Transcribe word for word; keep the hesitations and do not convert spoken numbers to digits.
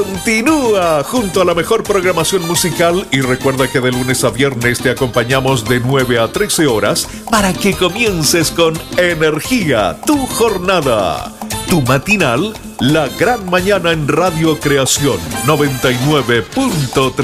Continúa junto a la mejor programación musical y recuerda que de lunes a viernes te acompañamos de nueve a trece horas para que comiences con energía tu jornada. Tu matinal, La Gran Mañana en Radio Creación noventa y nueve punto tres.